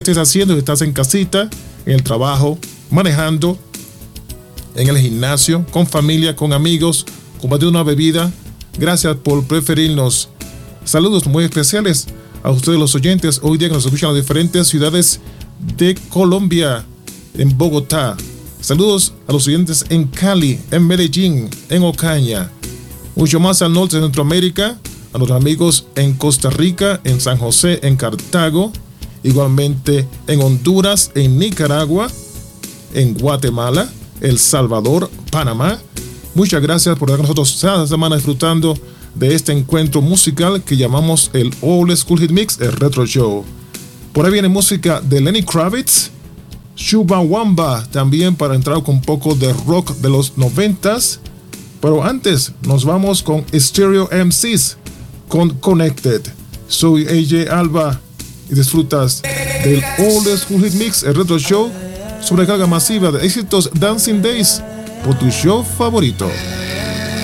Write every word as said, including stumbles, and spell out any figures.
estés haciendo, si estás en casita, en el trabajo, manejando, en el gimnasio, con familia, con amigos, compartiendo una bebida. Gracias por preferirnos. Saludos muy especiales a ustedes los oyentes hoy día que nos escuchan en las diferentes ciudades de Colombia, en Bogotá. Saludos a los oyentes en Cali, en Medellín, en Ocaña. Mucho más al norte de Centroamérica, a nuestros amigos en Costa Rica, en San José, en Cartago, igualmente en Honduras, en Nicaragua, en Guatemala, El Salvador, Panamá. Muchas gracias por estar con nosotros cada semana disfrutando de este encuentro musical que llamamos el Old School Hit Mix, el Retro Show. Por ahí viene música de Lenny Kravitz, Chumbawamba, también para entrar con un poco de rock de los noventas. Pero antes nos vamos con Stereo M Cs, con Connected. Soy A J Alba y disfrutas del Old School Hit Mix, el Retro Show, sobrecarga masiva de éxitos Dancing Days por tu show favorito.